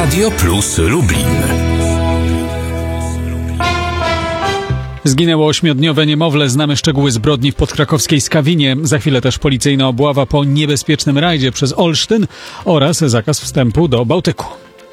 Radio Plus Lublin. Zginęło 8-dniowe niemowlę. Znamy szczegóły zbrodni w podkrakowskiej Skawinie. Za chwilę też policyjna obława po niebezpiecznym rajdzie przez Olsztyn oraz zakaz wstępu do Bałtyku.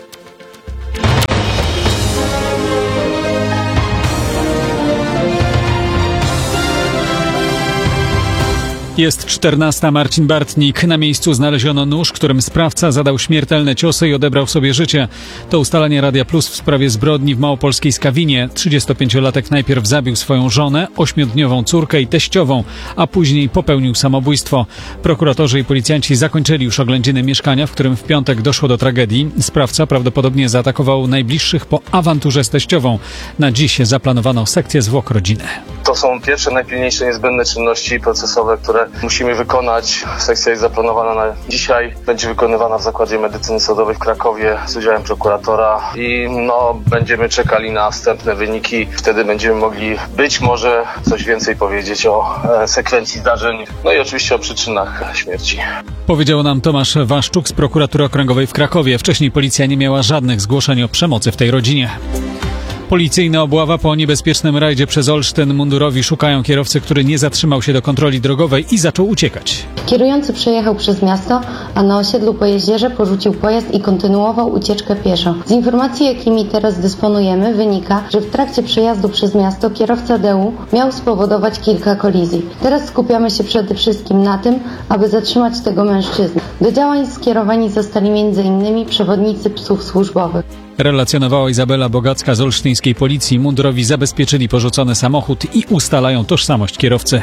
Jest 14. Marcin Bartnik. Na miejscu znaleziono nóż, którym sprawca zadał śmiertelne ciosy i odebrał sobie życie. To ustalenie Radia Plus w sprawie zbrodni w małopolskiej Skawinie. 35-latek najpierw zabił swoją żonę, 8-dniową córkę i teściową, a później popełnił samobójstwo. Prokuratorzy i policjanci zakończyli już oględziny mieszkania, w którym w piątek doszło do tragedii. Sprawca prawdopodobnie zaatakował najbliższych po awanturze z teściową. Na dziś zaplanowano sekcję zwłok rodziny. To są pierwsze, najpilniejsze, niezbędne czynności procesowe, które musimy wykonać. Sekcja jest zaplanowana na dzisiaj. Będzie wykonywana w Zakładzie Medycyny Sądowej w Krakowie z udziałem prokuratora i będziemy czekali na wstępne wyniki. Wtedy będziemy mogli być może coś więcej powiedzieć o sekwencji zdarzeń, i oczywiście o przyczynach śmierci. Powiedział nam Tomasz Waszczuk z Prokuratury Okręgowej w Krakowie. Wcześniej policja nie miała żadnych zgłoszeń o przemocy w tej rodzinie. Policyjna obława po niebezpiecznym rajdzie przez Olsztyn. Mundurowi szukają kierowcy, który nie zatrzymał się do kontroli drogowej i zaczął uciekać. Kierujący przejechał przez miasto, a na osiedlu po jeździerze porzucił pojazd i kontynuował ucieczkę pieszo. Z informacji, jakimi teraz dysponujemy, wynika, że w trakcie przejazdu przez miasto kierowca DU miał spowodować kilka kolizji. Teraz skupiamy się przede wszystkim na tym, aby zatrzymać tego mężczyznę. Do działań skierowani zostali m.in. przewodnicy psów służbowych. Relacjonowała Izabela Bogacka z olsztyńskiej policji. Mundurowi zabezpieczyli porzucony samochód i ustalają tożsamość kierowcy.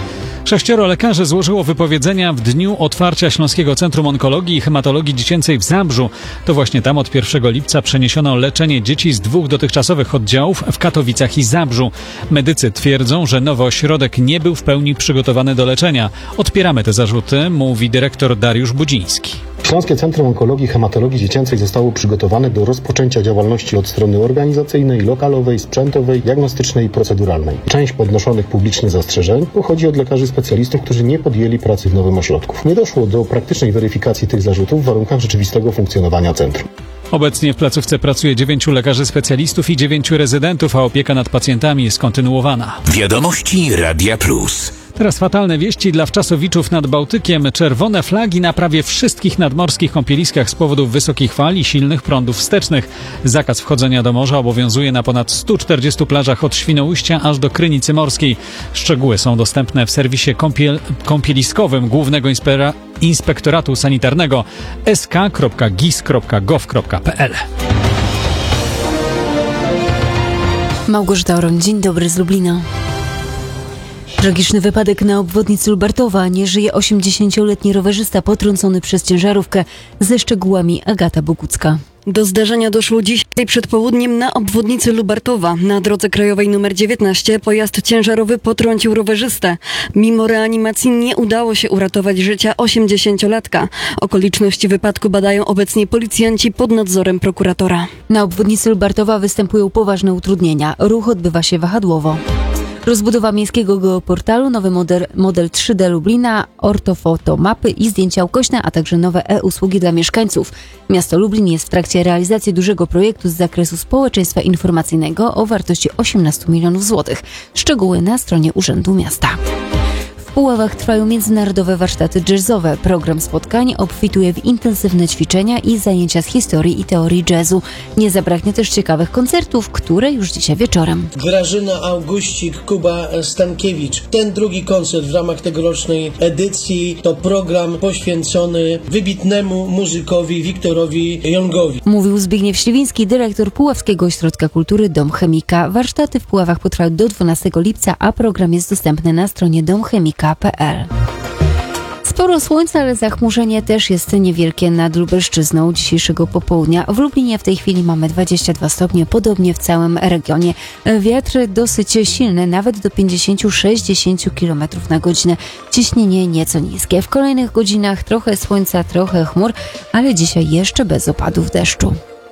6 lekarzy złożyło wypowiedzenia w dniu otwarcia Śląskiego Centrum Onkologii i Hematologii Dziecięcej w Zabrzu. To właśnie tam od 1 lipca przeniesiono leczenie dzieci z 2 dotychczasowych oddziałów w Katowicach i Zabrzu. Medycy twierdzą, że nowy ośrodek nie był w pełni przygotowany do leczenia. Odpieramy te zarzuty, mówi dyrektor Dariusz Budziński. Śląskie Centrum Onkologii i Hematologii Dziecięcej zostało przygotowane do rozpoczęcia działalności od strony organizacyjnej, lokalowej, sprzętowej, diagnostycznej i proceduralnej. Część podnoszonych publicznie zastrzeżeń pochodzi od lekarzy specjalistów, którzy nie podjęli pracy w nowym ośrodku. Nie doszło do praktycznej weryfikacji tych zarzutów w warunkach rzeczywistego funkcjonowania centrum. Obecnie w placówce pracuje 9 lekarzy specjalistów i 9 rezydentów, a opieka nad pacjentami jest kontynuowana. Wiadomości Radia Plus. Teraz fatalne wieści dla wczasowiczów nad Bałtykiem. Czerwone flagi na prawie wszystkich nadmorskich kąpieliskach z powodu wysokich fal i silnych prądów wstecznych. Zakaz wchodzenia do morza obowiązuje na ponad 140 plażach od Świnoujścia aż do Krynicy Morskiej. Szczegóły są dostępne w serwisie kąpieliskowym Głównego Inspektoratu Sanitarnego sk.gis.gov.pl. Małgorzata Oron, dzień dobry z Lublina. Tragiczny wypadek na obwodnicy Lubartowa. Nie żyje 80-letni rowerzysta potrącony przez ciężarówkę. Ze szczegółami Agata Bogucka. Do zdarzenia doszło dzisiaj przed południem na obwodnicy Lubartowa. Na drodze krajowej nr 19 pojazd ciężarowy potrącił rowerzystę. Mimo reanimacji nie udało się uratować życia 80-latka. Okoliczności wypadku badają obecnie policjanci pod nadzorem prokuratora. Na obwodnicy Lubartowa występują poważne utrudnienia. Ruch odbywa się wahadłowo. Rozbudowa miejskiego geoportalu, nowy model 3D Lublina, ortofotomapy i zdjęcia ukośne, a także nowe e-usługi dla mieszkańców. Miasto Lublin jest w trakcie realizacji dużego projektu z zakresu społeczeństwa informacyjnego o wartości 18 milionów złotych. Szczegóły na stronie Urzędu Miasta. W Puławach trwają międzynarodowe warsztaty jazzowe. Program spotkań obfituje w intensywne ćwiczenia i zajęcia z historii i teorii jazzu. Nie zabraknie też ciekawych koncertów, które już dzisiaj wieczorem. Grażyna Augustik, Kuba Stankiewicz. Ten drugi koncert w ramach tegorocznej edycji to program poświęcony wybitnemu muzykowi Wiktorowi Jongowi. Mówił Zbigniew Śliwiński, dyrektor Puławskiego Ośrodka Kultury Dom Chemika. Warsztaty w Puławach potrwają do 12 lipca, a program jest dostępny na stronie domchemika.pl. Sporo słońca, ale zachmurzenie też jest niewielkie nad Lubelszczyzną dzisiejszego popołudnia. W Lublinie w tej chwili mamy 22 stopnie, podobnie w całym regionie. Wiatr dosyć silny, nawet do 50-60 km na godzinę. Ciśnienie nieco niskie. W kolejnych godzinach trochę słońca, trochę chmur, ale dzisiaj jeszcze bez opadów deszczu.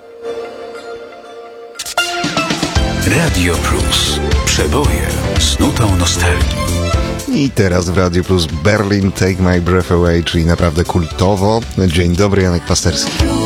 Radio Plus. Przeboje z nutą nostalgii. I teraz w Radio Plus Berlin Take My Breath Away, czyli naprawdę kultowo. Dzień dobry, Janek Pasterski.